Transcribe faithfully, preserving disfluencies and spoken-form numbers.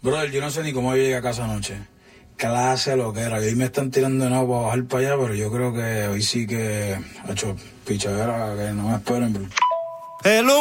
Brother, yo no sé ni cómo yo llegué a casa anoche. Clase lo que era. Y hoy me están tirando de nuevo para bajar para allá, pero yo creo que hoy sí que ha hecho pichadera, que no me esperen, bro. El